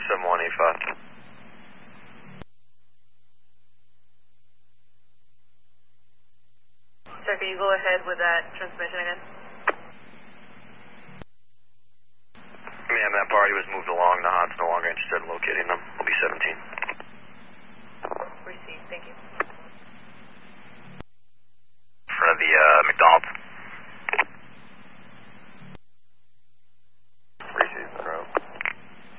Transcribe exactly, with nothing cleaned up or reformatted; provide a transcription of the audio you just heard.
seven one eight five. Sir, can you go ahead with that transmission again? Ma'am, that party was moved along. The Hot's no longer interested in locating them. Will be seventeen. Received, thank you.